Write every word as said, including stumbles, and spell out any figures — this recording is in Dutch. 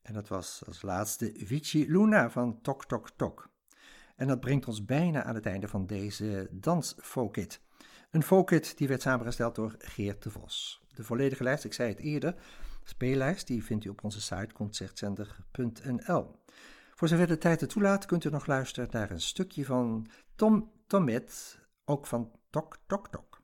En dat was als laatste Vici Luna van Tok Tok Tok. En dat brengt ons bijna aan het einde van deze dansfolkit. Een folkit die werd samengesteld door Geert de Vos. De volledige lijst, ik zei het eerder, speellijst, die vindt u op onze site concertzender punt n l. Voor zover de tijd het toelaat, kunt u nog luisteren naar een stukje van Tom Tomet, ook van Tok Tok Tok.